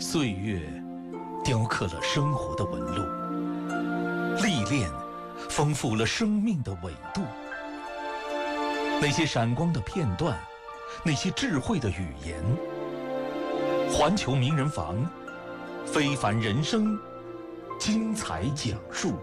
岁月雕刻了生活的纹路，历练丰富了生命的纬度。那些闪光的片段，那些智慧的语言，环球名人房，非凡人生，精彩讲述。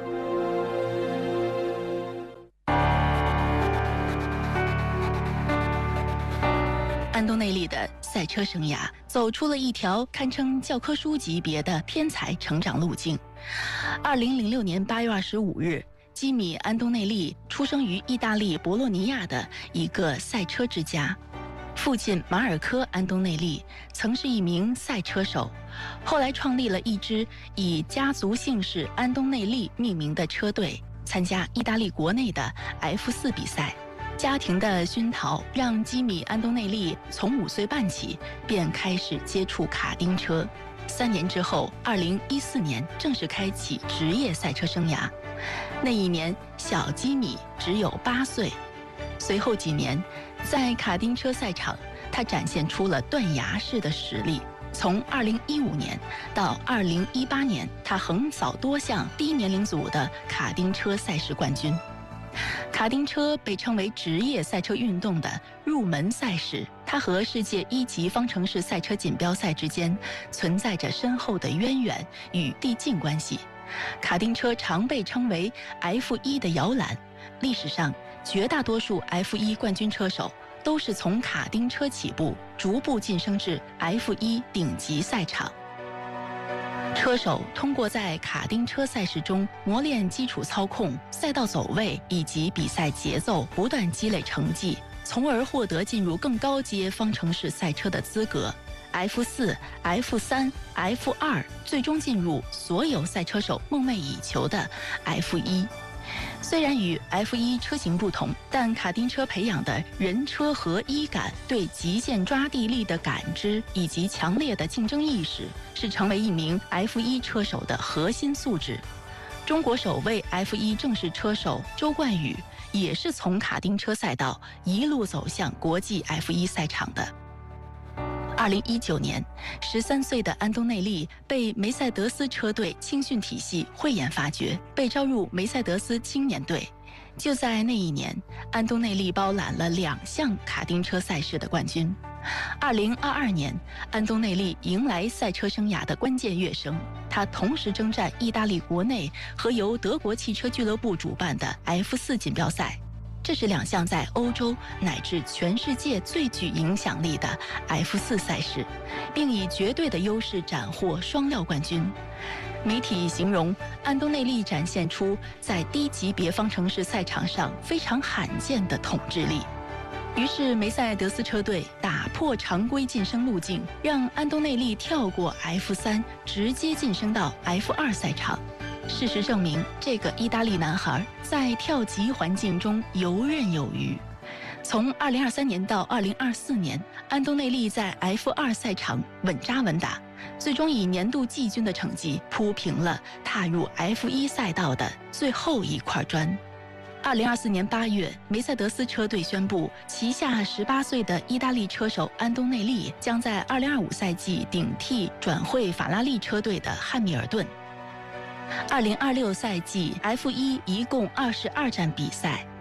安东内利的赛车生涯走出了一条堪称教科书级别的天才成长路径。2006年8月25日，基米·安东内利出生于意大利博洛尼亚的一个赛车之家。父亲马尔科·安东内利曾是一名赛车手，后来创立了一支以家族姓氏安东内利命名的车队，参加意大利国内的 F4 比赛。家庭的熏陶让基米·安东内利从5岁半起便开始接触卡丁车。3年之后，2014年正式开启职业赛车生涯。那一年，小基米只有8岁。随后几年，在卡丁车赛场，他展现出了断崖式的实力。从2015年到2018年，他横扫多项低年龄组的卡丁车赛事冠军。卡丁车被称为职业赛车运动的入门赛事，它和世界1级方程式赛车锦标赛之间存在着深厚的渊源与递进关系。卡丁车常被称为 F1 的摇篮，历史上绝大多数 F1 冠军车手都是从卡丁车起步，逐步晋升至 F1 顶级赛场。车手通过在卡丁车赛事中磨练基础操控、赛道走位以及比赛节奏，不断积累成绩，从而获得进入更高阶方程式赛车的资格。F4、F3、F2，最终进入所有赛车手梦寐以求的 F1。虽然与 F1 车型不同，但卡丁车培养的人车合一感、对极限抓地力的感知以及强烈的竞争意识，是成为一名 F1 车手的核心素质。中国首位 F1 正式车手周冠宇也是从卡丁车赛道一路走向国际 F1 赛场的。2019年，13岁的安东内利被梅赛德斯车队青训体系慧眼发掘，被招入梅赛德斯青年队。就在那一年，安东内利包揽了2项卡丁车赛事的冠军。2022年，安东内利迎来赛车生涯的关键跃升，他同时征战意大利国内和由德国汽车俱乐部主办的 F4 锦标赛。这是2项在欧洲乃至全世界最具影响力的 F4 赛事，并以绝对的优势斩获双料冠军。媒体形容安东内利展现出在低级别方程式赛场上非常罕见的统治力。于是梅赛德斯车队打破常规晋升路径，让安东内利跳过 F3，直接晋升到 F2 赛场。事实证明，这个意大利男孩在跳级环境中游刃有余。从2023年到2024年，安东内利在 F2 赛场稳扎稳打，最终以年度季军的成绩铺平了踏入 F1 赛道的最后一块砖。2024年8月，梅赛德斯车队宣布，旗下18岁的意大利车手安东内利将在2025赛季顶替转会法拉利车队的汉密尔顿。2026赛季 F1 一共22站比赛，